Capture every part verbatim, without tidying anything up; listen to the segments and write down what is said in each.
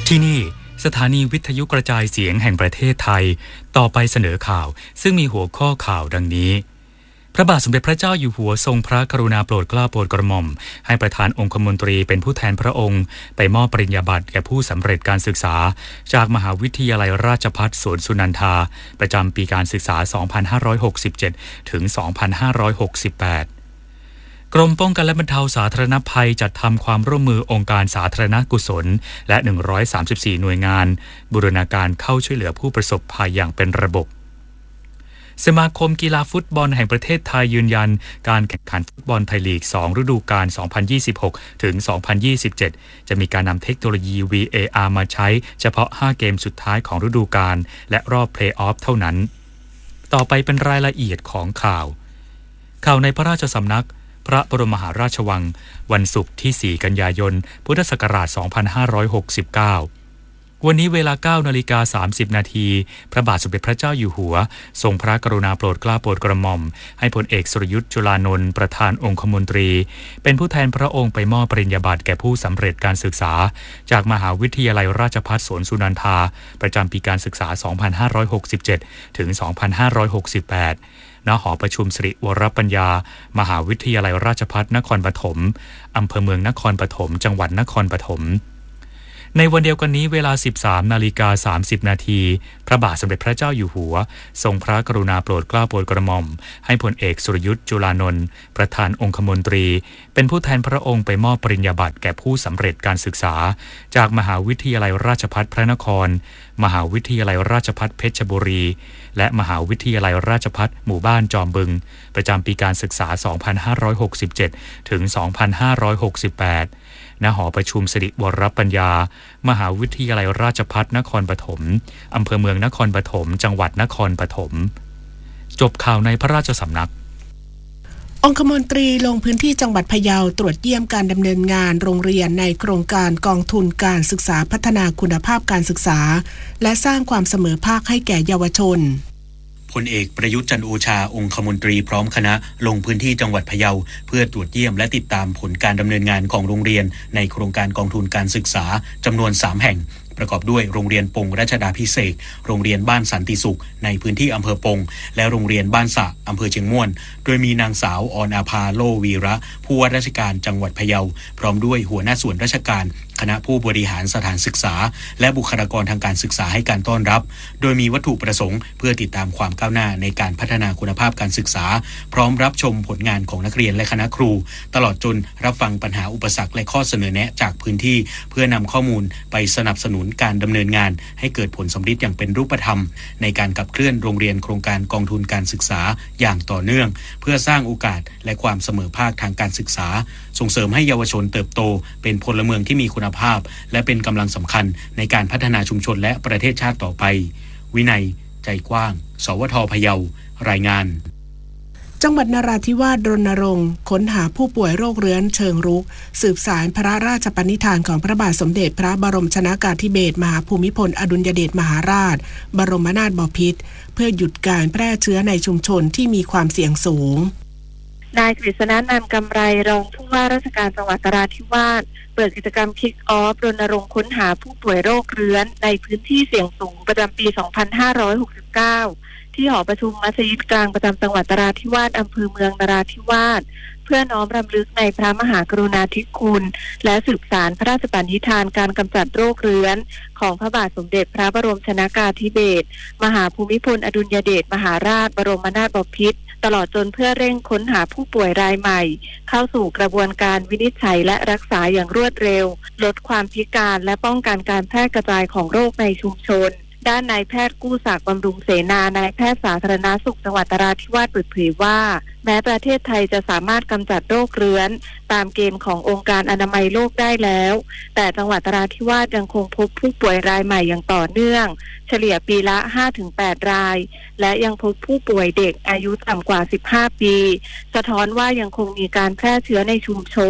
ที่นี่สถานีวิทยุกระจายเสียงแห่งประเทศไทยต่อไปเสนอข่าวซึ่งมีหัวข้อข่าวดังนี้พระบาทสมเด็จพระเจ้าอยู่หัวทรงพระกรุณาโปรดเกล้าโปรดกระหม่อมให้ประธานองคมนตรีเป็นผู้แทนพระองค์ไปมอบปริญญาบัตรแก่ผู้สำเร็จการศึกษาจากมหาวิทยาลัยราชภัฏสวนสุนันทาประจำปีการศึกษา สองพันห้าร้อยหกสิบเจ็ด ถึง สองพันห้าร้อยหกสิบแปดกรมป้องกันและบรรเทาสาธารณภัยจัดทำความร่วมมือองค์การสาธารณกุศลและหนึ่งร้อยสามสิบสี่หน่วยงานบูรณาการเข้าช่วยเหลือผู้ประสบภัยอย่างเป็นระบบสมาคมกีฬาฟุตบอลแห่งประเทศไทยยืนยันการแข่งขันฟุตบอลไทยลีกสองฤดูกาล สองพันยี่สิบหก ถึง สองพันยี่สิบเจ็ด จะมีการนำเทคโนโลยี วี เอ อาร์ มาใช้เฉพาะห้าเกมสุดท้ายของฤดูกาลและรอบเพลย์ออฟเท่านั้นต่อไปเป็นรายละเอียดของข่าวข่าวในพระราชสำนักพระบรมมหาราชวังวันศุกร์ที่ สี่ กันยายน พุทธศักราช สองพันห้าร้อยหกสิบเก้า วันนี้เวลา เก้านาฬิกาสามสิบนาทีพระบาทสมเด็จพระเจ้าอยู่หัวทรงพระกรุณาโปรดเกล้าโปรดกระหม่อมให้พลเอกสุรยุทธ์จุลานนท์ประธานองคมนตรีเป็นผู้แทนพระองค์ไปมอบปริญญาบัตรแก่ผู้สำเร็จการศึกษาจากมหาวิทยาลัยราชภัฏสวนสุนันทาประจำปีการศึกษา สองพันห้าร้อยหกสิบเจ็ด ถึง สองพันห้าร้อยหกสิบแปดณ หอประชุมสิริวรปัญญามหาวิทยาลัยราชภัฏนครปฐมอำเภอเมืองนครปฐมจังหวัดนครปฐมในวันเดียวกันนี้เวลา สิบสามนาฬิกาสามสิบนาทีพระบาทสมเด็จพระเจ้าอยู่หัวทรงพระกรุณาโปรดเกล้าโปรดกระหม่อมให้พลเอกสุรยุทธ์จุลานนท์ประธานองคมนตรีเป็นผู้แทนพระองค์ไปมอบปริญญาบัตรแก่ผู้สำเร็จการศึกษาจากมหาวิทยาลัยราชภัฏพระนครมหาวิทยาลัยราชภัฏเพชรบุรีและมหาวิทยาลัยราชภัฏหมู่บ้านจอมบึงประจำปีการศึกษา สองพันห้าร้อยหกสิบเจ็ด ถึง สองพันห้าร้อยหกสิบแปดณ หอประชุมสิริวรปัญญามหาวิทยาลัยราชภัฏนครปฐมอำเภอเมืองนครปฐมจังหวัดนครปฐมจบข่าวในพระราชสำนักองคมนตรีลงพื้นที่จังหวัดพะเยาตรวจเยี่ยมการดำเนินงานโรงเรียนในโครงการกองทุนการศึกษาพัฒนาคุณภาพการศึกษาและสร้างความเสมอภาคให้แก่เยาวชนพลเอกประยุทธ์จันทร์โอชาองคมนตรีพร้อมคณะลงพื้นที่จังหวัดพะเยาเพื่อตรวจเยี่ยมและติดตามผลการดำเนินงานของโรงเรียนในโครงการกองทุนการศึกษาจำนวนสามแห่งประกอบด้วยโรงเรียนปงรัชดาภิเษกโรงเรียนบ้านสันติสุขในพื้นที่อำเภอปงและโรงเรียนบ้านสะอำเภอเชียงม่วนโดยมีนางสาวออนอาภาโลวีระผู้ว่าราชการจังหวัดพะเยาพร้อมด้วยหัวหน้าส่วนราชการคณะผู้บริหารสถานศึกษาและบุคลากรทางการศึกษาให้การต้อนรับโดยมีวัตถุประสงค์เพื่อติดตามความก้าวหน้าในการพัฒนาคุณภาพการศึกษาพร้อมรับชมผลงานของนักเรียนและคณะครูตลอดจนรับฟังปัญหาอุปสรรคและข้อเสนอแนะจากพื้นที่เพื่อนำข้อมูลไปสนับสนุนการดำเนินงานให้เกิดผลสำเร็จอย่างเป็นรูปธรรมในการขับเคลื่อนโรงเรียนโครงการกองทุนการศึกษาอย่างต่อเนื่องเพื่อสร้างโอกาสและความเสมอภาคทางการศึกษาส่งเสริมให้เยาวชนเติบโตเป็นพลเมืองที่มีคุณภาพและเป็นกำลังสำคัญในการพัฒนาชุมชนและประเทศชาติต่อไปวินัยใจกว้างสวทพะเยารายงานจังหวัดนราธิวาสรณรงค์ค้นหาผู้ป่วยโรคเรื้อนเชิงรุกสืบสารพระราชปณิธานของพระบาทสมเด็จพระบรมชนกาธิเบศรมหาภูมิพลอดุลยเดชมหาราชบรมนาถบพิตรเพื่อหยุดการแพร่เชื้อในชุมชนที่มีความเสี่ยงสูงนายกฤษณนันท์กำไรรองผู้ว่าราชการจังหวัดนราธิวาสเปิดกิจกรรมคิกออฟรณรงค์ค้นหาผู้ป่วยโรคเรื้อนในพื้นที่เสี่ยงสูงประจำปี สองพันห้าร้อยหกสิบเก้า ที่หอประชุมมัสยิดกลางประจำจังหวัดนราธิวาสอำเภอเมืองนราธิวาสเพื่อน้อมรำลึกในพระมหากรุณาธิคุณและสืบสานพระราชปณิธานการกำจัดโรคเรื้อนของพระบาทสมเด็จพระบรมชนกาธิเบศรมหาภูมิพลอดุลยเดชมหาราชบรมนาถบพิตรตลอดจนเพื่อเร่งค้นหาผู้ป่วยรายใหม่เข้าสู่กระบวนการวินิจฉัยและรักษาอย่างรวดเร็วลดความพิการและป้องกันการแพร่กระจายของโรคในชุมชนด้านนายแพทย์กู้ศักดิ์บำรุงเสนานายแพทย์สาธารณสุขจังหวัดนราธิวาสเปิดเผยว่าแม้ประเทศไทยจะสามารถกำจัดโรคเรื้อนตามเกณฑ์ขององค์การอนามัยโลกได้แล้วแต่จังหวัดนราธิวาสยังคงพบผู้ป่วยรายใหม่อย่างต่อเนื่องเฉลี่ยปีละ ห้าถึงแปด รายและยังพบผู้ป่วยเด็กอายุต่ำกว่าสิบห้าปีสะท้อนว่ายังคงมีการแพร่เชื้อในชุมชน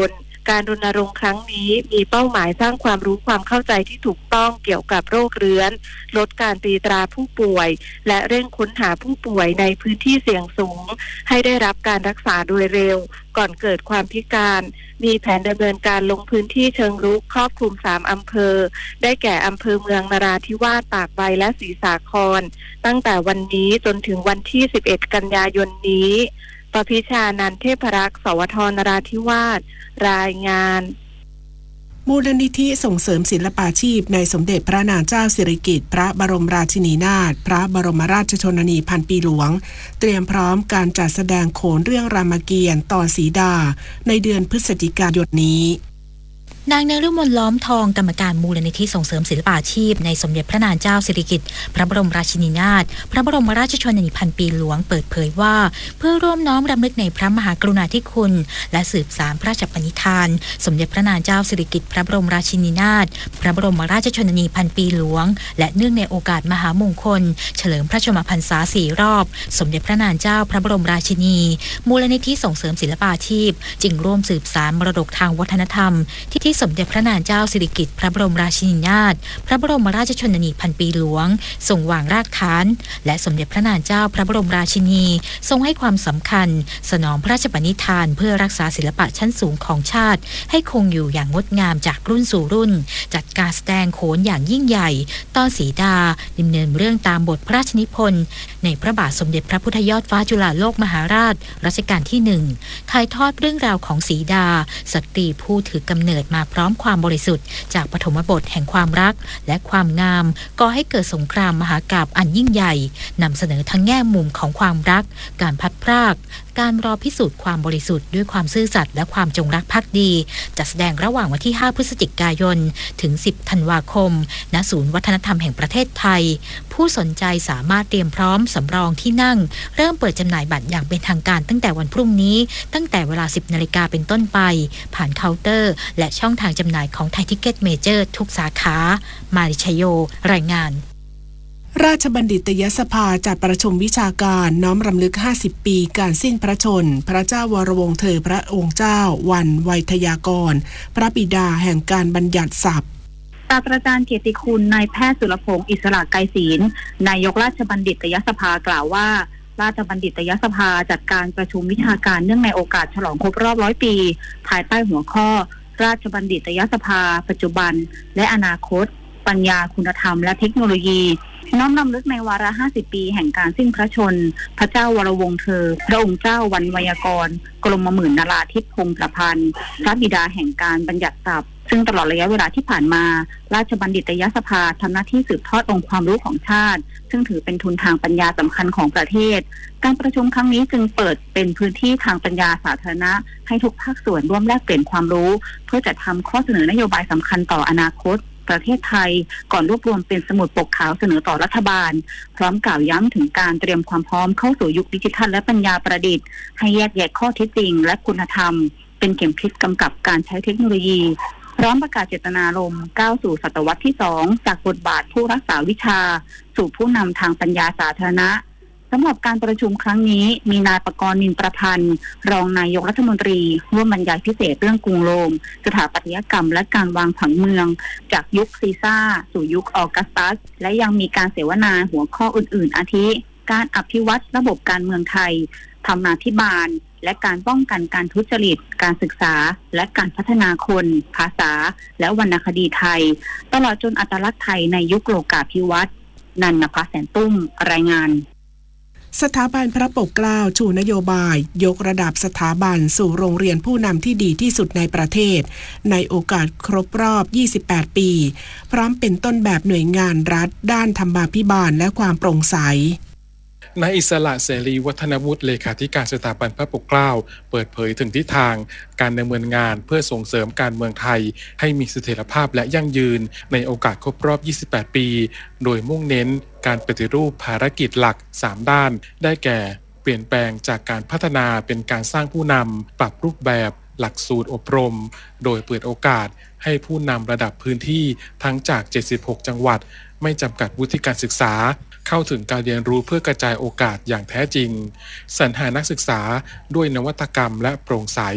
การรณรงค์ครั้งนี้มีเป้าหมายสร้างความรู้ความเข้าใจที่ถูกต้องเกี่ยวกับโรคเรื้อนลดการตีตราผู้ป่วยและเร่งค้นหาผู้ป่วยในพื้นที่เสี่ยงสูงให้ได้รับการรักษาโดยเร็วก่อนเกิดความพิการมีแผนดำเนินการลงพื้นที่เชิงรุกครอบคลุมสามอำเภอได้แก่อำเภอเมืองนราธิวาสตากใบและศรีสาครตั้งแต่วันนี้จนถึงวันที่สิบเอ็ดกันยายนนี้ปพิชานันท์เทพรักษ์สวทนราธิวาสรายงานมูลนิธิส่งเสริมศิลปาชีพในสมเด็จพระนางเจ้าสิริกิติ์พระบรมราชินีนาถพระบรมราชชนนีพันปีหลวงเตรียมพร้อมการจัดแสดงโขนเรื่องรามเกียรติ์ต่อสีดาในเดือนพฤศจิกายนนี้นางนฤมลล้อมทองกรรมการมูลนิธิส่งเสริมศิลปาชีพในสมเด็จพระนางเจ้าสิริกิติ์พระบรมราชินีนาถพระบรมราชชนนีพันปีหลวงเปิดเผยว่าเพื่อร่วมน้อมรำลึกในพระมหากรุณาธิคุณและสืบสานพระราชปณิธานสมเด็จพระนางเจ้าสิริกิติ์พระบรมราชินีนาถพระบรมราชชนนีพันปีหลวงและเนื่องในโอกาสมหามงคลเฉลิมพระชนมพรรษาสี่รอบสมเด็จพระนางเจ้าพระบรมราชินีมูลนิธิส่งเสริมศิลปาชีพจึงร่วมสืบสานมรดกทางวัฒนธรรมที่ที่สมเด็จพระนางเจ้าสิริกิติ์พระบรมราชินีนาถพระบรมราชชนนีพันปีหลวงทรงวางรากฐานและสมเด็จพระนางเจ้าพระบรมราชินีทรงให้ความสำคัญสนองพระราชปณิธานเพื่อรักษาศิลปะชั้นสูงของชาติให้คงอยู่อย่างงดงามจากรุ่นสู่รุ่นจัดการแสดงโขนอย่างยิ่งใหญ่ต้อนสีดาดำเนินเรื่องตามบทพระราชนิพนธ์ในพระบาทสมเด็จพระพุทธยอดฟ้าจุฬาโลกมหาราชรัชกาลที่หนึ่งถ่ายทอดเรื่องราวของสีดาสตรีผู้ถือกำเนิดมาพร้อมความบริสุทธิ์จากปฐมบทแห่งความรักและความงามก่อให้เกิดสงครามมหากาพย์อันยิ่งใหญ่นำเสนอทั้งแง่มุมของความรักการพัดพรากการรอพิสูจน์ความบริสุทธิ์ด้วยความซื่อสัตย์และความจงรักภักดีจัดแสดงระหว่างวันที่ห้าพฤศจิกายนถึงสิบธันวาคมณศูนย์วัฒนธรรมแห่งประเทศไทยผู้สนใจสามารถเตรียมพร้อมสำรองที่นั่งเริ่มเปิดจำหน่ายบัตรอย่างเป็นทางการตั้งแต่วันพรุ่งนี้ตั้งแต่เวลา สิบนาฬิกาเป็นต้นไปผ่านเคาน์เตอร์และช่องทางจำหน่ายของไทยทิกเก็ตเมเจอร์ทุกสาขามาริชโยรายงานราชบัณฑิตยสภาจัดประชุมวิชาการน้อมรำลึกห้าสิบปีการสิ้นพระชนพระเจ้าวรวงศ์เธอพระองค์เจ้าวันไวยทยากรพระบิดาแห่งการบัญญัติศัพท์ศาสตราจารย์เกียรติคุณนายแพทย์สุรพงศ์อิสระไกรศีลนายกราชบัณฑิตยสภากล่าวว่าราชบัณฑิตยสภาจัดการประชุมวิชาการเนื่องในโอกาสฉลองครบรอบร้อยปีภายใต้หัวข้อราชบัณฑิตยสภาปัจจุบันและอนาคตปัญญาคุณธรรมและเทคโนโลยีน้อมรำลึกในวาระห้าสิบปีแห่งการสิ้นพระชนพระเจ้าวรวงศ์เธอพระองค์เจ้าวันไวยากรกรมหมื่นนราธิปพงศ์ประพันธ์พระบิดาแห่งการบัญญัติศัพท์ซึ่งตลอดระยะเวลาที่ผ่านมาราชบัณฑิตยสภาทำหน้าที่สืบทอดองค์ความรู้ของชาติซึ่งถือเป็นทุนทางปัญญาสำคัญของประเทศการประชุมครั้งนี้จึงเปิดเป็นพื้นที่ทางปัญญาสาธารณะให้ทุกภาคส่วนร่วมแลกเปลี่ยนความรู้เพื่อจัดทำข้อเสนอนโยบายสำคัญต่ออนาคตประเทศไทยก่อนรวบรวมเป็นสมุดปกขาวเสนอต่อรัฐบาลพร้อมกล่าวย้ำถึงการเตรียมความพร้อมเข้าสู่ยุคดิจิทัลและปัญญาประดิษฐ์ให้แยกแยะข้อเท็จจริงและคุณธรรมเป็นเข็มทิศกำกับการใช้เทคโนโลยีพร้อมประกาศเจตนารมณ์ก้าวสู่ศตวรรษที่สองจากบทบาทผู้รักษาวิชาสู่ผู้นำทางปัญญาสาธารณะสำหรับการประชุมครั้งนี้มีนายปกรณ์นินประพันธ์รองนายกรัฐมนตรีร่วมบรรยายพิเศษเรื่องกรุงโรมสถาปัตยกรรมและการวางผังเมืองจากยุคซีซ่าสู่ยุคออกัสตัสและยังมีการเสวนาหัวข้ออื่นๆอาทิการอภิวัตระบบการเมืองไทยธรรมาภิบาลและการป้องกันการทุจริตการศึกษาและการพัฒนาคนภาษาและวรรณคดีไทยตลอดจนอัตลักษณ์ไทยในยุคโลกาภิวัตน์นันนภาแสนตุ้มรายงานสถาบันพระปกเกล้าชูนโยบายยกระดับสถาบันสู่โรงเรียนผู้นำที่ดีที่สุดในประเทศในโอกาสครบรอบยี่สิบแปดปีพร้อมเป็นต้นแบบหน่วยงานรัฐด้านธรรมาภิบาลและความโปร่งใสนายอิสระเสรีวัฒนวุฒิเลขาธิการสถาบันพระปกเกล้าเปิดเผยถึงทิศทางการดำเนินงานเพื่อส่งเสริมการเมืองไทยให้มีเสถียรภาพและยั่งยืนในโอกาสครบรอบยี่สิบแปดปีโดยมุ่งเน้นการปฏิรูปภารกิจหลักสามด้านได้แก่เปลี่ยนแปลงจากการพัฒนาเป็นการสร้างผู้นำปรับรูปแบบหลักสูตรอบรมโดยเปิดโอกาสให้ผู้นำระดับพื้นที่ทั้งจากเจ็ดสิบหกจังหวัดไม่จำกัดวุฒิการศึกษาเข้าถึงการเรียนรู้เพื่อกระจายโอกาสอย่างแท้จริงสรรหานักศึกษาด้วยนวัตกรรมและโปร่งใส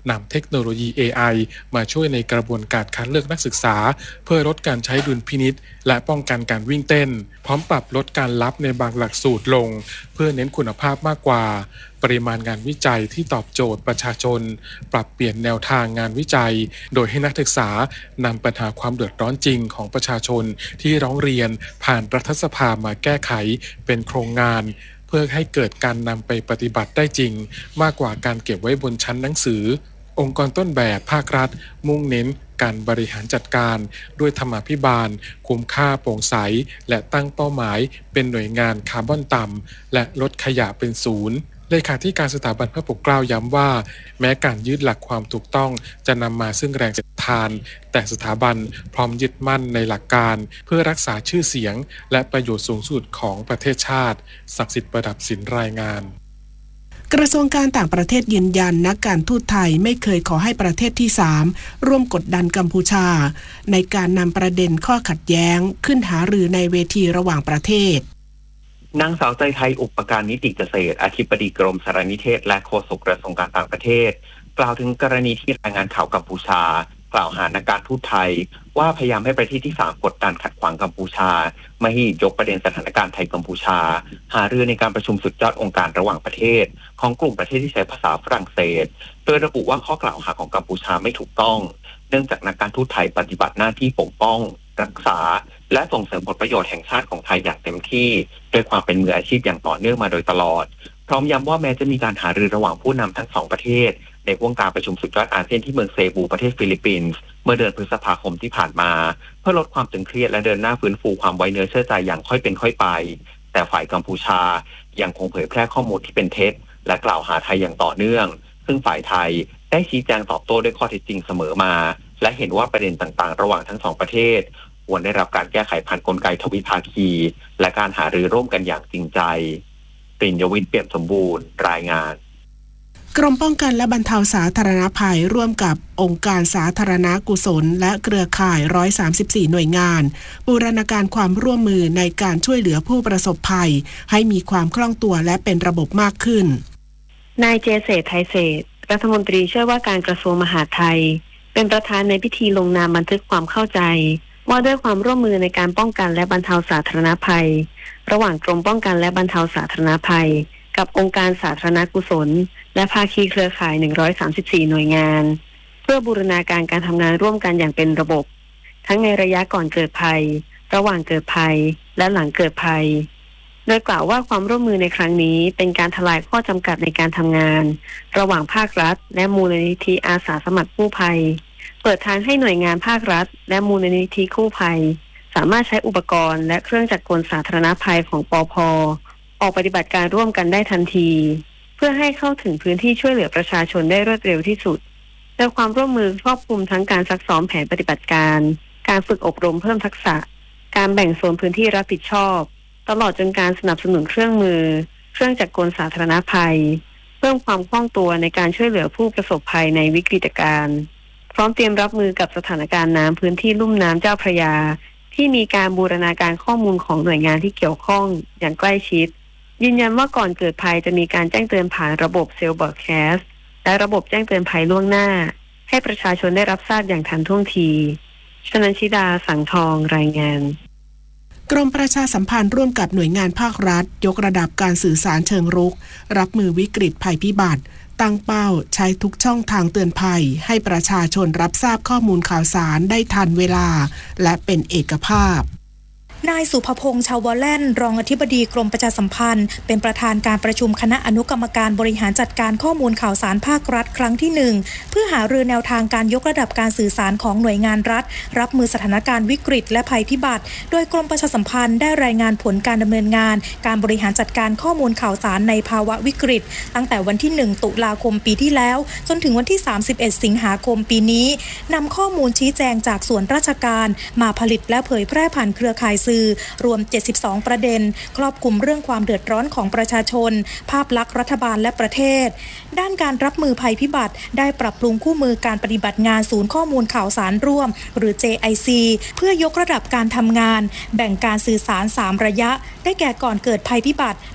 นำเทคโนโลยี เอ ไอ มาช่วยในกระบวนการคัดเลือกนักศึกษาเพื่อลดการใช้ดุลพินิจและป้องกันการวิ่งเต้นพร้อมปรับลดการรับในบางหลักสูตรลงเพื่อเน้นคุณภาพมากกว่าปริมาณงานวิจัยที่ตอบโจทย์ประชาชนปรับเปลี่ยนแนวทางงานวิจัยโดยให้นักศึกษานำปัญหาความเดือดร้อนจริงของประชาชนที่ร้องเรียนผ่านรัฐสภามาแก้ไขเป็นโครงงานเพื่อให้เกิดการนำไปปฏิบัติได้จริงมากกว่าการเก็บไว้บนชั้นหนังสือองค์กรต้นแบบภาครัฐมุ่งเน้นการบริหารจัดการด้วยธรรมาภิบาลคุ้มค่าโปร่งใสและตั้งเป้าหมายเป็นหน่วยงานคาร์บอนต่ำและลดขยะเป็นศูนย์เลขาธิการสถาบันพระปกเกล้าย้ำว่าแม้การยึดหลักความถูกต้องจะนำมาซึ่งแรงศรัทธาแต่สถาบันพร้อมยึดมั่นในหลักการเพื่อรักษาชื่อเสียงและประโยชน์สูงสุดของประเทศชาติศักดิ์สิทธิ์ประดับศิลป์รายงานกระทรวงการต่างประเทศยืนยันนักการทูตไทยไม่เคยขอให้ประเทศที่สามร่วมกดดันกัมพูชาในการนำประเด็นข้อขัดแย้งขึ้นหารือในเวทีระหว่างประเทศนางสาวใจไทยอุปการนิติเกษตรอธิบดีกรมสารนิเทศและโฆษกกระทรวงการต่างประเทศกล่าวถึงกรณีที่รายงานข่าวกัมพูชากล่าวหานักการทูตไทยว่าพยายามให้ประเทศที่สามกดดันขัดขวางกัมพูชาไม่ให้ยกประเด็นสถานการณ์ไทยกัมพูชาหารือในการประชุมสุดยอดองค์การระหว่างประเทศของกลุ่มประเทศที่ใช้ภาษาฝรั่งเศสโดยระบุว่าข้อกล่าวหาของกัมพูชาไม่ถูกต้องเนื่องจากนักการทูตไทยปฏิบัติหน้าที่ปกป้องรักษาและส่งเสริมผลประโยชน์แห่งชาติของไทยอย่างเต็มที่ด้วยความเป็นมืออาชีพอย่างต่อเนื่องมาโดยตลอดพร้อมย้ำว่าแม้จะมีการหารือระหว่างผู้นำทั้งสองประเทศในวงการประชุมสุดยอดอาเซียนที่เมืองเซบูประเทศฟิลิปปินส์เมื่อเดือนพฤษภาคมที่ผ่านมาเพื่อลดความตึงเครียดและเดินหน้าฟื้นฟูความไว้เนื้อเชื่อใจอย่างค่อยเป็นค่อยไปแต่ฝ่ายกัมพูชายังคงเผยแพร่ข้อมูลที่เป็นเท็จและกล่าวหาไทยอย่างต่อเนื่องซึ่งฝ่ายไทยได้ชี้แจงตอบโต้ด้วยข้อเท็จจริงเสมอมาและเห็นว่าประเด็นต่างๆระหว่างทั้งสองประเทศควรได้รับการแก้ไขผ่านกลไกทวิภาคีและการหารือร่วมกันอย่างจริงใจปริญญวิทย์เปี่ยมสมบูรณ์รายงานกรมป้องกันและบรรเทาสาธารณภัยร่วมกับองค์การสาธารณกุศลและเครือข่ายหนึ่งร้อยสามสิบสี่หน่วยงานบูรณาการความร่วมมือในการช่วยเหลือผู้ประสบภัยให้มีความคล่องตัวและเป็นระบบมากขึ้นนายเจเศรษฐ์ไทยเศรษฐ์รัฐมนตรีช่วยว่าการกระทรวงมหาดไทยเป็นประธานในพิธีลงนามบันทึกความเข้าใจว่าด้วยความร่วมมือในการป้องกันและบรรเทาสาธารณภัยระหว่างกรมป้องกันและบรรเทาสาธารณภัยกับองค์การสาธารณกุศลและภาคีเครือข่ายหนึ่งร้อยสามสิบสี่หน่วยงานเพื่อบูรณาการการทำงานร่วมกันอย่างเป็นระบบทั้งในระยะก่อนเกิดภัยระหว่างเกิดภัยและหลังเกิดภัยโดยกล่าวว่าความร่วมมือในครั้งนี้เป็นการทลายข้อจำกัดในการทำงานระหว่างภาครัฐและมูลนิธิอาสาสมัครกู้ภัยเปิดทางให้หน่วยงานภาครัฐและมูลนิธิกู้ภัยสามารถใช้อุปกรณ์และเครื่องจักรกลสาธารณภัยของปภ.ออกปฏิบัติการร่วมกันได้ทันทีเพื่อให้เข้าถึงพื้นที่ช่วยเหลือประชาชนได้รวดเร็วที่สุดโดยความร่วมมือครอบคลุมทั้งการซักซ้อมแผนปฏิบัติการการฝึกอบรมเพิ่มทักษะการแบ่งโซนพื้นที่รับผิดชอบตลอดจนการสนับสนุนเครื่องมือเครื่องจักรกลสาธารณภัยเพิ่มความคล่องตัวในการช่วยเหลือผู้ประสบภัยในวิกฤตการณ์พร้อมเตรียมรับมือกับสถานการณ์น้ำพื้นที่ลุ่มน้ำเจ้าพระยาที่มีการบูรณาการข้อมูลของหน่วยงานที่เกี่ยวข้องอย่างใกล้ชิดยืนยันว่าก่อนเกิดภัยจะมีการแจ้งเตือนผ่านระบบเซลล์บอร์ดแคสต์และระบบแจ้งเตือนภัยล่วงหน้าให้ประชาชนได้รับทราบอย่างทันท่วงทีชนันชิดาสังทองรายงานกรมประชาสัมพันธ์ร่วมกับหน่วยงานภาครัฐยกระดับการสื่อสารเชิงรุกรับมือวิกฤตภัยพิบัติตั้งเป้าใช้ทุกช่องทางเตือนภัยให้ประชาชนรับทราบข้อมูลข่าวสารได้ทันเวลาและเป็นเอกภาพนายสุภพงษ์ชาวแล่นรองอธิบดีกรมประชาสัมพันธ์เป็นประธานการประชุมคณะอนุกรรมการบริหารจัดการข้อมูลข่าวสารภาครัฐครั้งที่หนึ่งเพื่อหารือแนวทางการยกระดับการสื่อสารของหน่วยงานรัฐรับมือสถานการณ์วิกฤตและภัยพิบัติโดยกรมประชาสัมพันธ์ได้รายงานผลการดำเนินงานการบริหารจัดการข้อมูลข่าวสารในภาวะวิกฤตตั้งแต่วันที่หนึ่งตุลาคมปีที่แล้วจนถึงวันที่สามสิบเอ็ดสิงหาคมปีนี้นำข้อมูลชี้แจงจากส่วนราชการมาผลิตและเผยแพร่ผ่านเครือข่ายสื่อรวมเจ็ดสิบสองประเด็นครอบคลุมเรื่องความเดือดร้อนของประชาชนภาพลักษณ์รัฐบาลและประเทศด้านการรับมือภัยพิบัติได้ปรับปรุงคู่มือการปฏิบัติงานศูนย์ข้อมูลข่าวสารร่วมหรือ เจ ไอ ซี เพื่อยกระดับการทำงานแบ่งการสื่อสารสามระยะได้แก่ก่อนเกิดภัยพิบัติ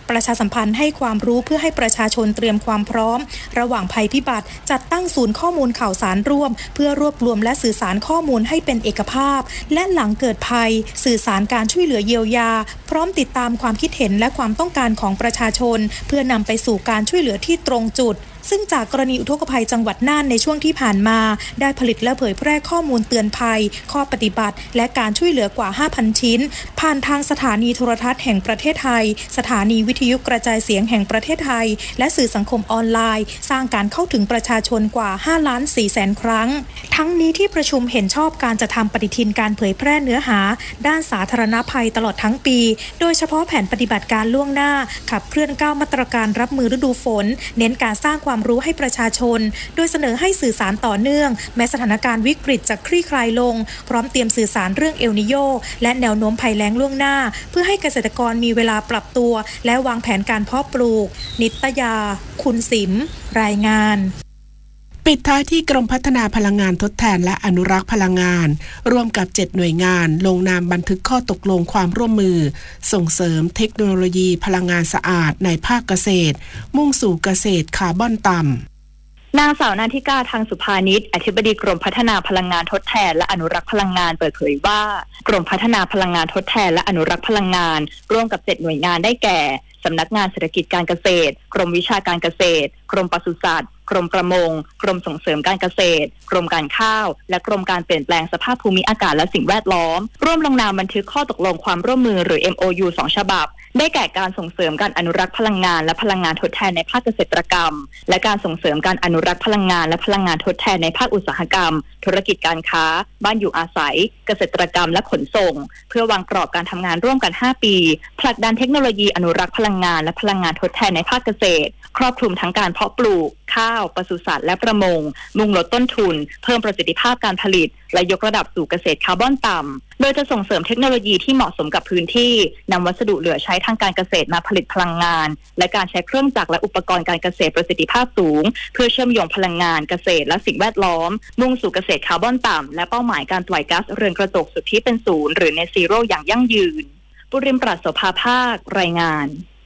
ประชาสัมพันธ์ให้ความรู้เพื่อให้ประชาชนเตรียมความพร้อมระหว่างภัยพิบัติจัดตั้งศูนย์ข้อมูลข่าวสารร่วมเพื่อรวบรวมและสื่อสารข้อมูลให้เป็นเอกภาพและหลังเกิดภัยสื่อสารการช่วยเหลือเยียวยาพร้อมติดตามความคิดเห็นและความต้องการของประชาชนเพื่อนำไปสู่การช่วยเหลือที่ตรงจุดซึ่งจากกรณีอุทกภัยจังหวัดน่านในช่วงที่ผ่านมาได้ผลิตและเผยแพร่ข้อมูลเตือนภัยข้อปฏิบัติและการช่วยเหลือกว่า ห้าพัน ชิ้นผ่านทางสถานีโทรทัศน์แห่งประเทศไทยสถานีวิทยุกระจายเสียงแห่งประเทศไทยและสื่อสังคมออนไลน์สร้างการเข้าถึงประชาชนกว่า ห้าล้านสี่แสน ครั้งทั้งนี้ที่ประชุมเห็นชอบการจัดทำปฏิทินการเผยแพร่เนื้อหาด้านสาธารณภัยตลอดทั้งปีโดยเฉพาะแผนปฏิบัติการล่วงหน้าขับเคลื่อนเก้ามาตรการรับมือฤดูฝนเน้นการสร้างความรู้ให้ประชาชนโดยเสนอให้สื่อสารต่อเนื่องแม้สถานการณ์วิกฤตจะคลี่คลายลงพร้อมเตรียมสื่อสารเรื่องเอลนิโญและแนวโน้มภัยแล้งล่วงหน้าเพื่อให้เกษตรกรมีเวลาปรับตัวและวางแผนการเพาะปลูกนิตยาคุณสิมรายงานปิดท้ายที่กรมพัฒนาพลังงานทดแทนและอนุรักษ์พลังงานร่วมกับเจ็ดหน่วยงานลงนามบันทึกข้อตกลงความร่วมมือส่งเสริมเทคโนโลยีพลังงานสะอาดในภาคเกษตรมุ่งสู่เกษตรคาร์บอนต่ำนางสาวนาทิกาทางสุภานิชอธิบดีกรมพัฒนาพลังงานทดแทนและอนุรักษ์พลังงานเปิดเผยว่ากรมพัฒนาพลังงานทดแทนและอนุรักษ์พลังงานร่วมกับเจ็ดหน่วยงานได้แก่สำนักงานเศรษฐกิจการเกษตรกรมวิชาการเกษตรกรมปศุสัตว์กรมประมงกรมส่งเสริมการเกษตรกรมการข้าวและกรมการเปลี่ยนแปลงสภาพภูมิอากาศและสิ่งแวดล้อมร่วมลงนามบันทึกข้อตกลงความร่วมมือหรือ เอ็ม โอ ยู สอง ฉบับได้แก่การส่งเสริมการอนุรักษ์พลังงานและพลังงานทดแทนในภาคเกษตรกรรมและการส่งเสริมการอนุรักษ์พลังงานและพลังงานทดแทนในภาคอุตสาหกรรมธุรกิจการค้าบ้านอยู่อาศัยเกษตรกรรมและขนส่งเพื่อวางกรอบการทำงานร่วมกันห้าปีผลักดันเทคโนโลยีอนุรักษ์พลังงานและพลังงานทดแทนในภาคเกษตรครอบคลุมทั้งการเพาะปลูกข้าวปศุสัตว์และประมงมุ่งลดต้นทุนเพิ่มประสิทธิภาพการผลิตและยกระดับสู่เกษตรคาร์บอนต่ำโดยจะส่งเสริมเทคโนโลยีที่เหมาะสมกับพื้นที่นำวัสดุเหลือใช้ทางการเกษตรมาผลิตพลังงานและการใช้เครื่องจักรและอุปกรณ์การเกษตรประสิทธิภาพสูงเพื่อเชื่อมโยงพลังงานเกษตรและสิ่งแวดล้อมมุ่งสู่เกษตรคาร์บอนต่ำและเป้าหมายการปล่อยก๊าซเรือนกระจกสุทธิเป็นศูนย์หรือ Net Zero อย่างยั่งยืนปุริมปราศโสภาภาครายงาน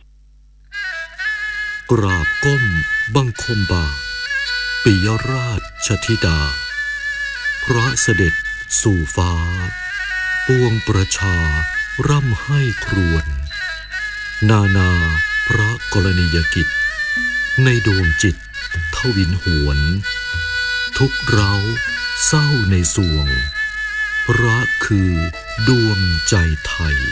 กราบก้มบังคมบาปิยราชธิดาพระเสด็จสู่ฟ้าปวงประชาร่ำให้ครวญนานาพระกรณียกิจในดวงจิตทวินหวนทุกเร้าเศร้าในสวงพระคือดวงใจไทย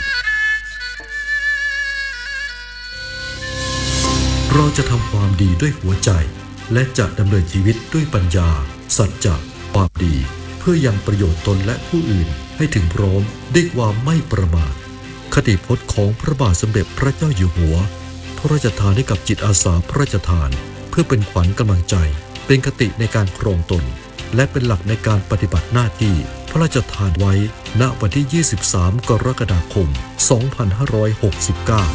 เราจะทำความดีด้วยหัวใจและจะดำเนินชีวิตด้วยปัญญาสัจจะความดีเพื่อยังประโยชน์ตนและผู้อื่นให้ถึงพร้อมด้วยความไม่ประมาทคติพจน์ของพระบาทสมเด็จพระเจ้าอยู่หัวพระราชทานให้กับจิตอาสาพระราชทานเพื่อเป็นขวัญกำลังใจเป็นคติในการครองตนและเป็นหลักในการปฏิบัติหน้าที่พระราชทานไว้ณวันที่ยี่สิบสามกรกฎาคมสองพันห้าร้อยหกสิบเก้า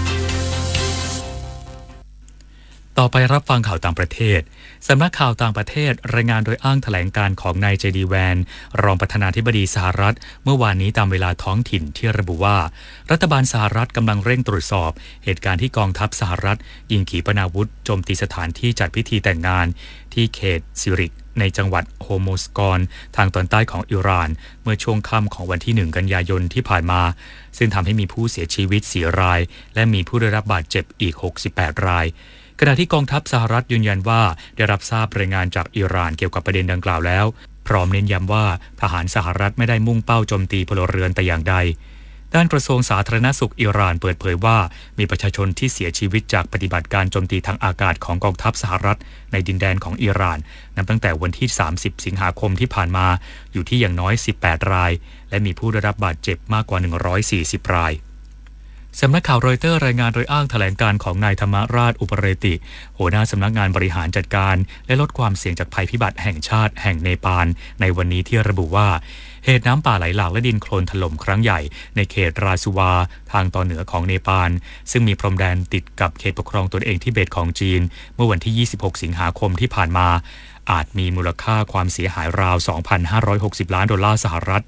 ต่อไปรับฟังข่าวต่างประเทศสำนักข่าวต่างประเทศรายงานโดยอ้างแถลงการของนายเจดีแวนรองประธานาธิบดีสหรัฐเมื่อวานนี้ตามเวลาท้องถิ่นที่ระบุว่ารัฐบาลสหรัฐกำลังเร่งตรวจสอบเหตุการณ์ที่กองทัพสหรัฐยิงขีปนาวุธโจมตีสถานที่จัดพิธีแต่งงานที่เขตซิริกในจังหวัดโฮโมสกอนทางตอนใต้ของอิหร่านเมื่อช่วงค่ำของวันที่หนึ่งกันยายนที่ผ่านมาซึ่งทำให้มีผู้เสียชีวิตสี่รายและมีผู้ได้รับบาดเจ็บอีกหกสิบแปดรายขณะที่กองทัพสหรัฐยืนยันว่าได้รับทราบรายงานจากอิหร่านเกี่ยวกับประเด็นดังกล่าวแล้วพร้อมเน้นย้ำว่าทหารสหรัฐไม่ได้มุ่งเป้าโจมตีพลเรือนแต่อย่างใดด้านกระทรวงสาธารณสุขอิหร่านเปิดเผยว่ามีประชาชนที่เสียชีวิตจากปฏิบัติการโจมตีทางอากาศของกองทัพสหรัฐในดินแดนของอิหร่านนับตั้งแต่วันที่สามสิบสิงหาคมที่ผ่านมาอยู่ที่อย่างน้อยสิบแปดรายและมีผู้ได้รับบาดเจ็บมากกว่าหนึ่งร้อยสี่สิบรายสำนักข่าวรอยเตอร์รายงานโดยอ้างแถลงการของนายธรรมราชอุปเรติหัวหน้าสำนักงานบริหารจัดการและลดความเสี่ยงจากภัยพิบัติแห่งชาติแห่งเนปาลในวันนี้ที่ระบุว่าเหตุน้ำป่าไหลหลากและดินโคลนถล่มครั้งใหญ่ในเขตราซูวาทางตอนเหนือของเนปาลซึ่งมีพรมแดนติดกับเขตปกครองตนเองทิเบตของจีนเมื่อวันที่ยี่สิบหกสิงหาคมที่ผ่านมาอาจมีมูลค่าความเสียหายราว สองพันห้าร้อยหกสิบ ล้านดอลลาร์สหรัฐ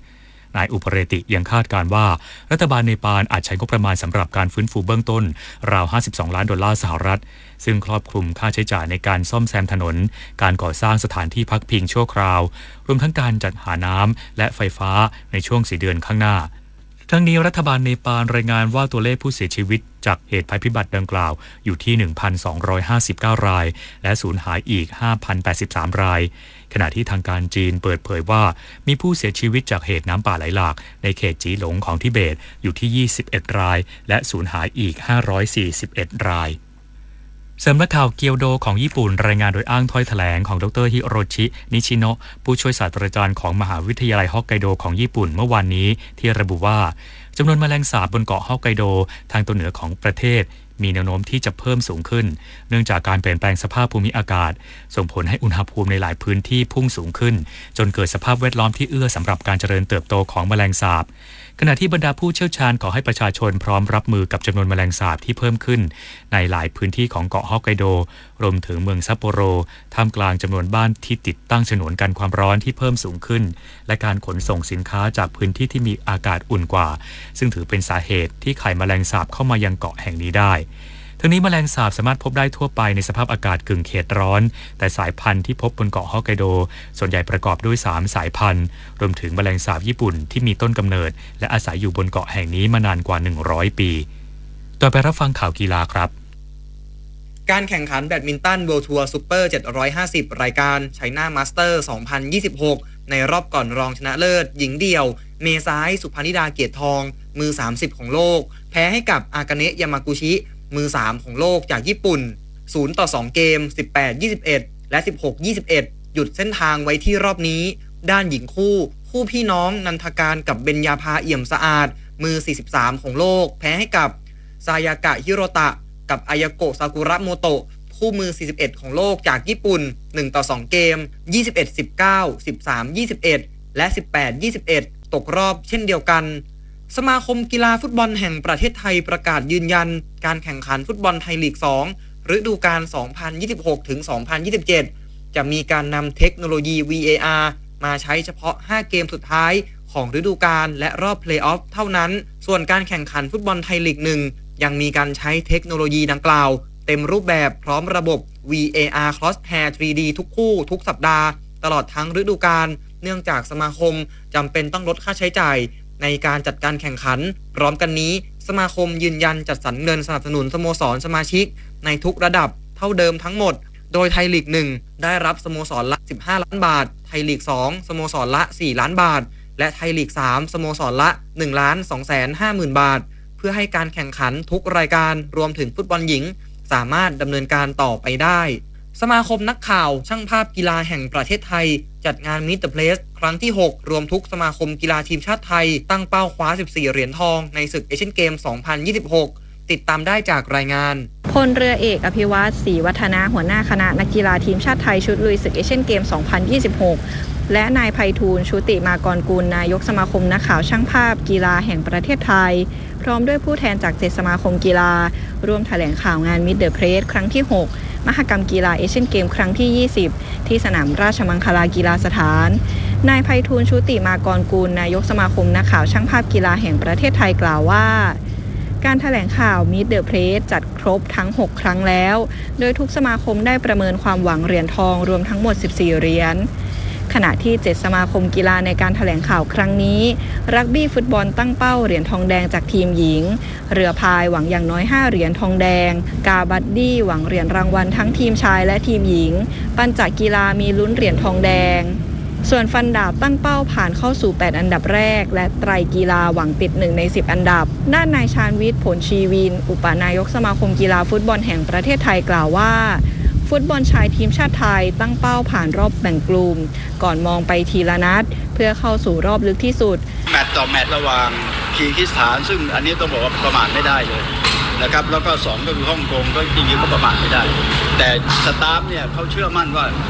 นายอุปเรติยังคาดการณ์ว่ารัฐบาลเนปาลอาจใช้งบประมาณสำหรับการฟื้นฟูเบื้องต้นราวห้าสิบสองล้านดอลลาร์สหรัฐซึ่งครอบคลุมค่าใช้จ่ายในการซ่อมแซมถนนการก่อสร้างสถานที่พักพิงชั่วคราวรวมทั้งการจัดหาน้ำและไฟฟ้าในช่วงสี่เดือนข้างหน้าทั้งนี้รัฐบาลเนปาลรายงานว่าตัวเลขผู้เสียชีวิตจากเหตุภัยพิบัติดังกล่าวอยู่ที่ หนึ่งพันสองร้อยห้าสิบเก้า รายและสูญหายอีก ห้าพันแปดสิบสาม รายขณะที่ทางการจีนเปิดเผยว่ามีผู้เสียชีวิตจากเหตุน้ำป่าไหลหลากในเขตจีหลงของทิเบตอยู่ที่ยี่สิบเอ็ดรายและสูญหายอีกห้าร้อยสี่สิบเอ็ดรายสำนักข่าวเกียวโดของญี่ปุ่นรายงานโดยอ้างถ้อยแถลงของดรฮิโรชินิชิโนะผู้ช่วยศาสตราจารย์ของมหาวิทยาลัยฮอกไกโดของญี่ปุ่นเมื่อวานนี้ที่ระบุว่าจำนวนแมลงสาบบนเกาะฮอกไกโดทางตอนเหนือของประเทศมีแนวโน้มที่จะเพิ่มสูงขึ้นเนื่องจากการเปลี่ยนแปลงสภาพภูมิอากาศส่งผลให้อุณหภูมิในหลายพื้นที่พุ่งสูงขึ้นจนเกิดสภาพแวดล้อมที่เอื้อสำหรับการเจริญเติบโตของแมลงสาบขณะที่บรรดาผู้เชี่ยวชาญขอให้ประชาชนพร้อมรับมือกับจำนวนแมลงสาบที่เพิ่มขึ้นในหลายพื้นที่ของเกาะฮอกไกโดรวมถึงเมืองซัปโปโรท่ามกลางจำนวนบ้านที่ติดตั้งฉนวนกันความร้อนที่เพิ่มสูงขึ้นและการขนส่งสินค้าจากพื้นที่ที่มีอากาศอุ่นกว่าซึ่งถือเป็นสาเหตุที่ไข่แมลงสาบเข้ามายังเกาะแห่งนี้ได้ทั้งนี้แมลงสาบสามารถพบได้ทั่วไปในสภาพอากาศกึ่งเขตร้อนแต่สายพันธุ์ที่พบบนเกาะฮอกไกโดส่วนใหญ่ประกอบด้วยสามสายพันธุ์รวมถึงแมลงสาบญี่ปุ่นที่มีต้นกำเนิดและอาศัยอยู่บนเกาะแห่งนี้มานานกว่าหนึ่งร้อยปีต่อไปรับฟังข่าวกีฬาครับการแข่งขันแบดมินตัน World Tour Super เจ็ดร้อยห้าสิบรายการ China Master สองพันยี่สิบหกในรอบก่อนรองชนะเลิศหญิงเดี่ยวเมษายสุพนิดาเกียรติทองมือสามสิบของโลกแพ้ให้กับอากาเนะยามากุชิมือสามของโลกจากญี่ปุ่นศูนย์ต่อสองเกม สิบแปด ยี่สิบเอ็ด และ สิบหก ยี่สิบเอ็ด หยุดเส้นทางไว้ที่รอบนี้ด้านหญิงคู่คู่พี่น้องนันทการกับเบญญาภาเอี่ยมสะอาดมือสี่สิบสามของโลกแพ้ให้กับซายากะฮิโรตะกับอายาโกะซากุระโมโตะคู่มือสี่สิบเอ็ดของโลกจากญี่ปุ่นหนึ่งต่อสองเกม ยี่สิบเอ็ด สิบเก้า สิบสาม ยี่สิบเอ็ด และ สิบแปด ยี่สิบเอ็ด ตกรอบเช่นเดียวกันสมาคมกีฬาฟุตบอลแห่งประเทศไทยประกาศยืนยันการแข่งขันฟุตบอลไทยลีกสองฤดูกาล สองพันยี่สิบหกถึงสองพันยี่สิบเจ็ด จะมีการนำเทคโนโลยี วี เอ อาร์ มาใช้เฉพาะห้าเกมสุดท้ายของฤดูกาลและรอบเพลย์ออฟเท่านั้นส่วนการแข่งขันฟุตบอลไทยลีกหนึ่งยังมีการใช้เทคโนโลยีดังกล่าวเต็มรูปแบบพร้อมระบบ วี เอ อาร์ Crosshair ทรี ดี ทุกคู่ทุกสัปดาห์ตลอดทั้งฤดูกาลเนื่องจากสมาคมจำเป็นต้องลดค่าใช้จ่ายในการจัดการแข่งขันพร้อมกันนี้สมาคมยืนยันจัดสรรเงินสนับสนุนสโมสรสมาชิกในทุกระดับเท่าเดิมทั้งหมดโดยไทยลีกหนึ่งได้รับสโมสรละสิบห้าล้านบาทไทยลีกสองสโมสรละสี่ล้านบาทและไทยลีกสามสโมสรละหนึ่งล้านสองแสนห้าหมื่นบาทเพื่อให้การแข่งขันทุกรายการรวมถึงฟุตบอลหญิงสามารถดำเนินการต่อไปได้สมาคมนักข่าวช่างภาพกีฬาแห่งประเทศไทยจัดงาน Meet the Press ครั้งที่หกรวมทุกสมาคมกีฬาทีมชาติไทยตั้งเป้าคว้าสิบสี่เหรียญทองในศึกเอเชียนเกม สองพันยี่สิบหก ติดตามได้จากรายงานพลเรือเอกอภิวัตรศรีวัฒนาหัวหน้าคณะนักกีฬาทีมชาติไทยชุดลุยศึกเอเชียนเกม สองพันยี่สิบหก และนายไพฑูรย์ชุติมากรกุลนายกสมาคมนักข่าวช่างภาพกีฬาแห่งประเทศไทยพร้อมด้วยผู้แทนจากเจ็ดสมาคมกีฬาร่วมแถลงข่าวงาน Meet the Press ครั้งที่หกมหกรรมกีฬาเอเชียนเกมครั้งที่ยี่สิบที่สนามราชมังคลากีฬาสถานนายไพฑูรย์ชุติมากรกุลนายกสมาคมนักข่าวช่างภาพกีฬาแห่งประเทศไทยกล่าวว่าการแถลงข่าว Meet the Press จัดครบทั้งหกครั้งแล้วโดยทุกสมาคมได้ประเมินความหวังเหรียญทองรวมทั้งหมดสิบสี่เหรียญขณะที่เจ็ดสมาคมกีฬาในการแถลงข่าวครั้งนี้รักบี้ฟุตบอลตั้งเป้าเหรียญทองแดงจากทีมหญิงเรือพายหวังอย่างน้อยห้าเหรียญทองแดงกาบัดดี้หวังเหรียญรางวัลทั้งทีมชายและทีมหญิงปัญจกีฬามีลุ้นเหรียญทองแดงส่วนฟันดาบตั้งเป้าผ่านเข้าสู่แปดอันดับแรกและไตรกีฬาหวังติดหนึ่งในสิบอันดับด้านนายชาญวิทย์ผลชีวินอุปนายกสมาคมกีฬาฟุตบอลแห่งประเทศไทยกล่าวว่าฟุตบอลชายทีมชาติไทยตั้งเป้าผ่านรอบแบ่งกลุ่มก่อนมองไปทีละนัดเพื่อเข้าสู่รอบลึกที่สุดแมตต์ต่อแมตต์ระหว่างคีร์กิสถานซึ่งอันนี้ต้องบอกว่าประมาทไม่ได้เลยนะครับแล้วก็สองก็คือฮ่องกงก็จริงๆก็ประมาทไม่ได้แต่สตาฟเนี่ยเขาเชื่อมั่นว่า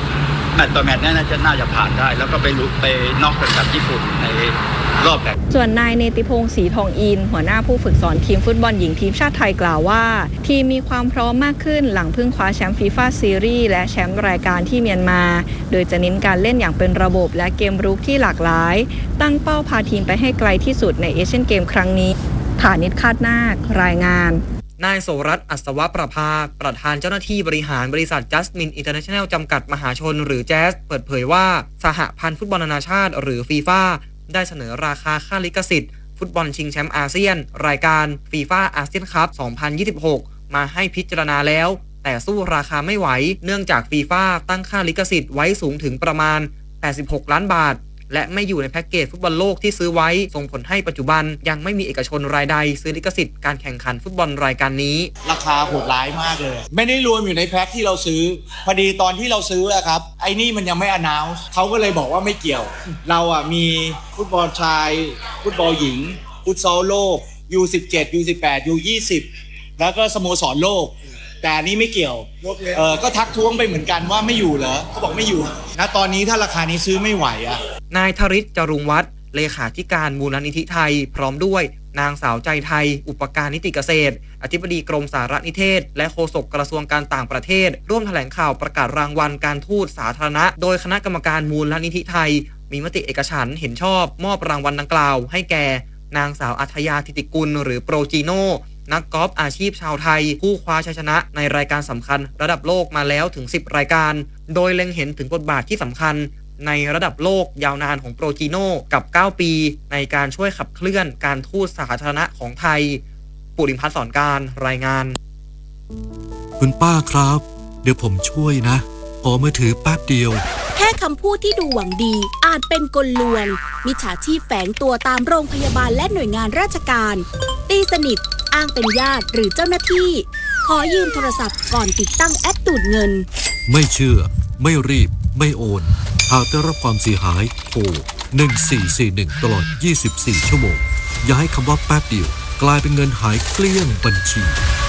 แมตต์ต่อแมตต์น่าจะน่าจะผ่านได้แล้วก็ไปลุไปน็อกกันกับญี่ปุ่นในรอบแบ่งส่วนนายเนติพงศ์ศรีทองอินหัวหน้าผู้ฝึกสอนทีมฟุตบอลหญิงทีมชาติไทยกล่าวว่าทีมมีความพร้อมมากขึ้นหลังเพิ่งคว้าแชมป์ฟีฟ่าซีรีส์และแชมป์รายการที่เมียนมาโดยจะเน้นการเล่นอย่างเป็นระบบและเกมรุกที่หลากหลายตั้งเป้าพาทีมไปให้ไกลที่สุดในเอเชียนเกมครั้งนี้ฐานิชคาดนาครายงานนายโสรัตน์อัศวประภาประธานเจ้าหน้าที่บริหารบริษัท Jasmine International จำกัดมหาชนหรือแจ๊สเปิดเผยว่าสหพันธ์ฟุตบอลนานาชาติหรือฟีฟ่าได้เสนอราคาค่าลิขสิทธิ์ฟุตบอลชิงแชมป์อาเซียนรายการฟีฟ่าอาเซียนคัพ สองพันยี่สิบหก มาให้พิจารณาแล้วแต่สู้ราคาไม่ไหวเนื่องจากฟีฟ่าตั้งค่าลิขสิทธิ์ไว้สูงถึงประมาณแปดสิบหกล้านบาทและไม่อยู่ในแพ็กเกจฟุตบอลโลกที่ซื้อไว้ส่งผลให้ปัจจุบันยังไม่มีเอกชนรายใดซื้อลิขสิทธิ์การแข่งขันฟุตบอลรายการนี้ราคาโหดร้ายมากเลยไม่ได้รวมอยู่ในแพ็กที่เราซื้อพอดีตอนที่เราซื้ออะครับไอ้นี่มันยังไม่อานาวส์เขาก็เลยบอกว่าไม่เกี่ยวเราอ่ะมีฟุตบอลชายฟุตบอลหญิงฟุตซอลโลก ยู สิบเจ็ด ยู สิบแปด ยู ยี่สิบ แล้วก็สโมสรโลกแต่อันนี้ไม่เกี่ยวเออก็ทักท้วงไปเหมือนกันว่าไม่อยู่เหรอเขาบอกไม่อยู่นะตอนนี้ถ้าราคานี้ซื้อไม่ไหวอ่ะนายธริศจรุงวัฒน์เลขาธิการมูลนิธิไทยพร้อมด้วยนางสาวใจไทยอุปการนิติเกษตรอธิบดีกรมสารนิเทศและโฆษกกระทรวงการต่างประเทศร่วมแถลงข่าวประกาศรางวัลการทูตสาธารณะโดยคณะกรรมการมูลนิธิไทยมีมติเอกฉันท์เห็นชอบมอบรางวัลดังกล่าวให้แก่นางสาวอัธยาธิติกุลหรือโปรจีโนนักกอล์ฟอาชีพชาวไทยผู้คว้าชัยชนะในรายการสำคัญระดับโลกมาแล้วถึงสิบรายการโดยเล็งเห็นถึงบทบาทที่สำคัญในระดับโลกยาวนานของโปรจีโนกับเก้าปีในการช่วยขับเคลื่อนการทูตสาธารณะของไทยปุริพัฒน์สอนการรายงานคุณป้าครับเดี๋ยวผมช่วยนะขอมือถือแป๊บเดียวแค่คำพูดที่ดูหวังดีอาจเป็นกลลวงมิจฉาชีพแฝงตัวตามโรงพยาบาลและหน่วยงานราชการตีสนิทอ้างเป็นญาติหรือเจ้าหน้าที่ขอยืมโทรศัพท์ก่อนติดตั้งแอปดูดเงินไม่เชื่อไม่รีบไม่โอนหากได้รับความเสียหายโทรหนึ่งสี่สี่หนึ่งตลอดยี่สิบสี่ชั่วโมงอย่าให้คำว่าแป๊บเดียวกลายเป็นเงินหายเกลี้ยงบัญชี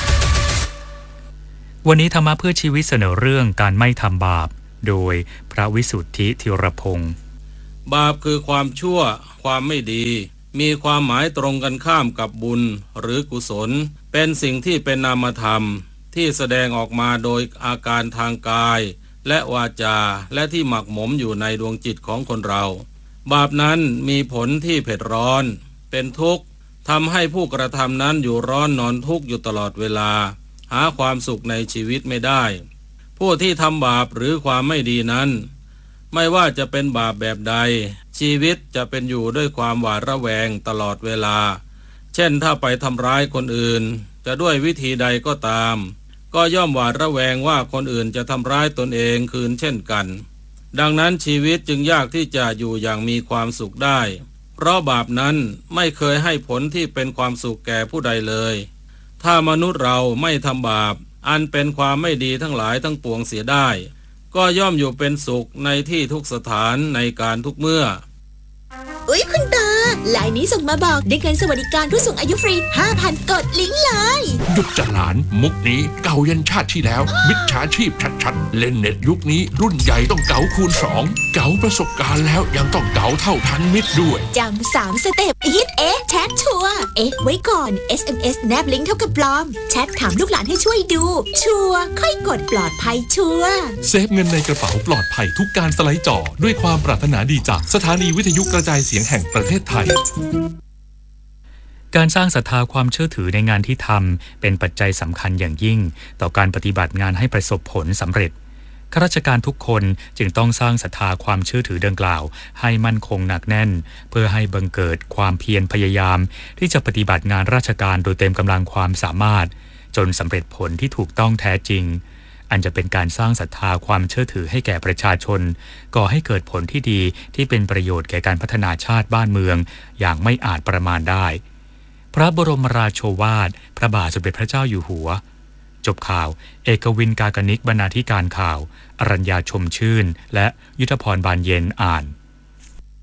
วันนี้ธรรมะเพื่อชีวิตเสนอเรื่องการไม่ทำบาปโดยพระวิสุทธิธีรพงศ์บาปคือความชั่วความไม่ดีมีความหมายตรงกันข้ามกับบุญหรือกุศลเป็นสิ่งที่เป็นนามธรรมที่แสดงออกมาโดยอาการทางกายและวาจาและที่หมักหมมอยู่ในดวงจิตของคนเราบาปนั้นมีผลที่เผ็ดร้อนเป็นทุกข์ทำให้ผู้กระทำนั้นอยู่ร้อนนอนทุกข์อยู่ตลอดเวลาหาความสุขในชีวิตไม่ได้ผู้ที่ทำบาปหรือความไม่ดีนั้นไม่ว่าจะเป็นบาปแบบใดชีวิตจะเป็นอยู่ด้วยความหวาดระแวงตลอดเวลาเช่นถ้าไปทำร้ายคนอื่นจะด้วยวิธีใดก็ตามก็ย่อมหวาดระแวงว่าคนอื่นจะทำร้ายตนเองคืนเช่นกันดังนั้นชีวิตจึงยากที่จะอยู่อย่างมีความสุขได้เพราะบาปนั้นไม่เคยให้ผลที่เป็นความสุขแก่ผู้ใดเลยถ้ามนุษย์เราไม่ทำบาปอันเป็นความไม่ดีทั้งหลายทั้งปวงเสียได้ก็ย่อมอยู่เป็นสุขในที่ทุกสถานในการทุกเมื่ออุ๊ยคุณตาไลน์นี้ส่งมาบอกได้เงินสวัสดิการผู้สูงอายุฟรี ห้าพัน กดลิงก์เลยหยุดจัดหลานมุกนี้เก่ายันชาติที่แล้วมิจฉาชีพชัดๆเล่นเน็ตยุคนี้รุ่นใหญ่ต้องเก๋าคูณสองเก๋าประสบการณ์แล้วยังต้องเก๋าเท่าทันมิตรด้วยจำสามสเต็ปฮิตเอ๊ะแชทชัวร์เอ๊ะไว้ก่อน เอส เอ็ม เอส แนบลิงก์เท่ากับปลอมแชทถามลูกหลานให้ช่วยดูชัวร์ค่อยกดปลอดภัยชัวร์เซฟเงินในกระเป๋าปลอดภัยทุกการสไลด์จอด้วยความปรารถนาดีจากสถานีวิทยุกระจายเสียงแห่งประเทศไทยการสร้างศรัทธาความเชื่อถือในงานที่ทำเป็นปัจจัยสำคัญอย่างยิ่งต่อการปฏิบัติงานให้ประสบผลสำเร็จข้าราชการทุกคนจึงต้องสร้างศรัทธาความเชื่อถือดังกล่าวให้มั่นคงหนักแน่นเพื่อให้บังเกิดความเพียรพยายามที่จะปฏิบัติงานราชการโดยเต็มกำลังความสามารถจนสำเร็จผลที่ถูกต้องแท้จริงอันจะเป็นการสร้างศรัทธาความเชื่อถือให้แก่ประชาชนก่อให้เกิดผลที่ดีที่เป็นประโยชน์แก่การพัฒนาชาติบ้านเมืองอย่างไม่อาจประมาณได้พระบรมราโชวาทพระบาทสมเด็จพระเจ้าอยู่หัวจบข่าวเอกวินกากนิกบรรณาธิการข่าวอรัญญาชมชื่นและยุทธพรบานเย็นอ่าน